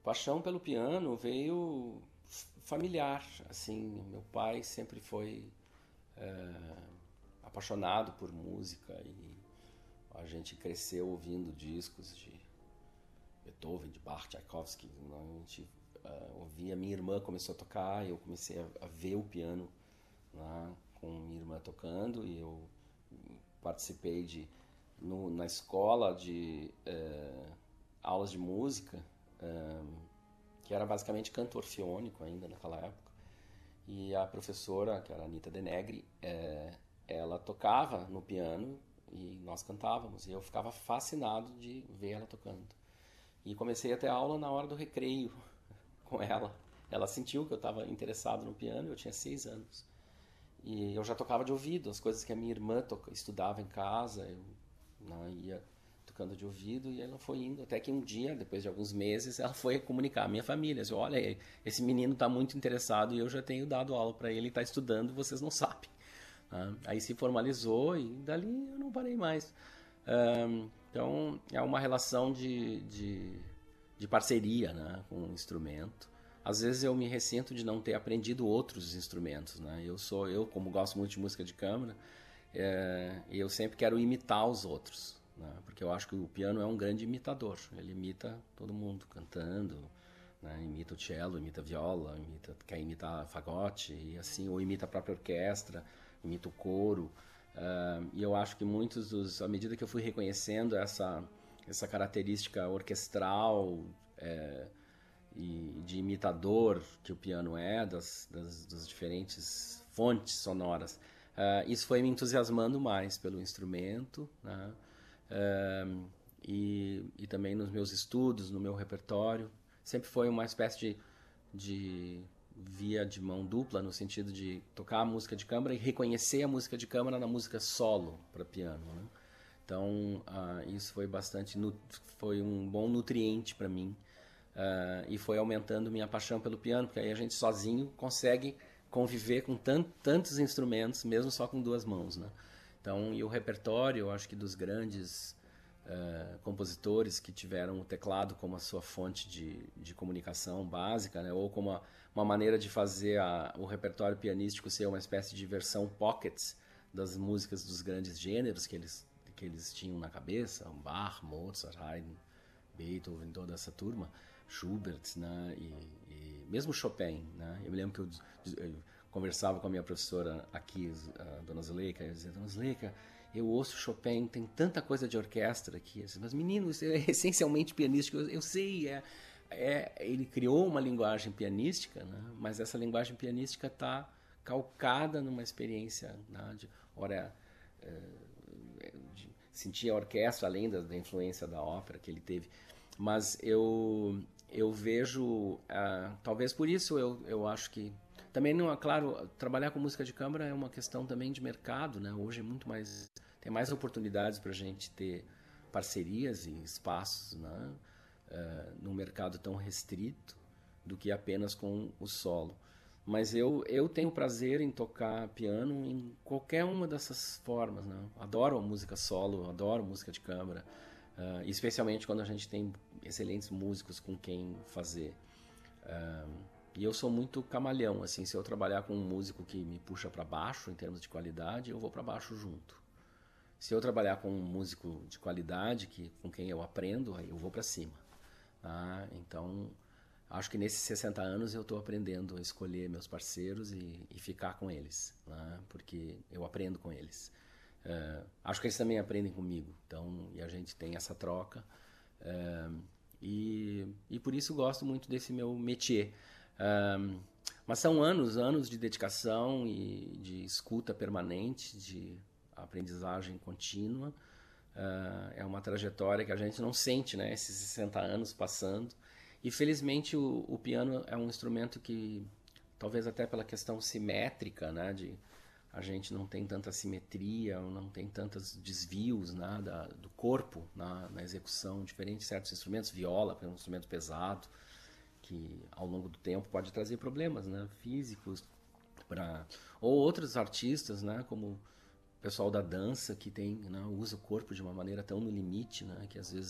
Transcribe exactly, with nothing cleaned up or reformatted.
paixão pelo piano veio familiar, assim, meu pai sempre foi é, apaixonado por música e a gente cresceu ouvindo discos de Beethoven, de Bach, Tchaikovsky, a gente uh, ouvia, minha irmã começou a tocar, eu comecei a, a ver o piano lá, com minha irmã tocando e eu participei de, no, na escola de uh, aulas de música, um, que era basicamente canto orfeônico ainda naquela época, e a professora, que era a Anita Denegri, é, ela tocava no piano e nós cantávamos, e eu ficava fascinado de ver ela tocando. E comecei a ter aula na hora do recreio com ela. Ela sentiu que eu estava interessado no piano, eu tinha seis anos. E eu já tocava de ouvido, as coisas que a minha irmã toca, estudava em casa, eu né, ia tocando de ouvido, e ela foi indo, até que um dia, depois de alguns meses, ela foi comunicar à minha família, assim, olha, esse menino está muito interessado e eu já tenho dado aula para ele, está estudando, vocês não sabem. Ah, aí se formalizou e dali eu não parei mais. Um, então é uma relação de, de, de parceria, né, com o instrumento. Às vezes eu me ressinto de não ter aprendido outros instrumentos, né? Eu sou eu como gosto muito de música de câmara, é, eu sempre quero imitar os outros, né? Porque eu acho que o piano é um grande imitador. Ele imita todo mundo cantando, né? Imita o cello, imita a viola, imita, quer imitar fagote e assim, ou imita a própria orquestra, imita o coro. Uh, e eu acho que muitos dos, à medida que eu fui reconhecendo essa essa característica orquestral é, e de imitador que o piano é, das, das, das diferentes fontes sonoras, uh, isso foi me entusiasmando mais pelo instrumento, né? uh, e, e também nos meus estudos, no meu repertório. Sempre foi uma espécie de, de via de mão dupla, no sentido de tocar a música de câmara e reconhecer a música de câmara na música solo para piano, né? Então, uh, isso foi bastante, foi um bom nutriente para mim. Uh, e foi aumentando minha paixão pelo piano, porque aí a gente sozinho consegue conviver com tant, tantos instrumentos, mesmo só com duas mãos, né? Então, e o repertório, eu acho que dos grandes uh, compositores que tiveram o teclado como a sua fonte de, de comunicação básica, né? Ou como uma, uma maneira de fazer a, o repertório pianístico ser uma espécie de versão pockets das músicas dos grandes gêneros que eles, que eles tinham na cabeça, Bach, Mozart, Haydn, Beethoven, toda essa turma, Schubert, né, e, e mesmo Chopin, né, eu me lembro que eu, eu conversava com a minha professora aqui, a dona Zuleika, e eu dizia, dona Zuleika, eu ouço Chopin, tem tanta coisa de orquestra aqui, disse, mas menino, isso é essencialmente pianístico, eu, eu sei, é, é, ele criou uma linguagem pianística, né, mas essa linguagem pianística está calcada numa experiência, né, de, ora, é, de, sentir a orquestra, além da, da influência da ópera que ele teve. Mas eu, eu vejo, uh, talvez por isso eu, eu acho que... Também, não é claro, trabalhar com música de câmara é uma questão também de mercado, né? Hoje é muito mais... Tem mais oportunidades para a gente ter parcerias e espaços, né? Uh, num mercado tão restrito do que apenas com o solo. Mas eu, eu tenho prazer em tocar piano em qualquer uma dessas formas, né? Adoro a música solo, adoro música de câmara, uh, especialmente quando a gente tem excelentes músicos com quem fazer. Uh, e eu sou muito camaleão, assim, se eu trabalhar com um músico que me puxa para baixo em termos de qualidade, eu vou para baixo junto. Se eu trabalhar com um músico de qualidade que, com quem eu aprendo, aí eu vou para cima. Ah, então... Acho que nesses sessenta anos eu estou aprendendo a escolher meus parceiros e, e ficar com eles, né? Porque eu aprendo com eles. Uh, acho que eles também aprendem comigo, então, e a gente tem essa troca. Uh, e, e por isso gosto muito desse meu métier. Uh, mas são anos, anos de dedicação e de escuta permanente, de aprendizagem contínua. Uh, é uma trajetória que a gente não sente, né? Esses sessenta anos passando. E felizmente o, o piano é um instrumento que, talvez até pela questão simétrica, né, de a gente não tem tanta simetria, não tem tantos desvios, né, da, do corpo na, na execução, diferente de certos instrumentos, viola, que é um instrumento pesado, que ao longo do tempo pode trazer problemas, né, físicos, pra, ou outros artistas, né, como o pessoal da dança, que tem, né, usa o corpo de uma maneira tão no limite, né, que às vezes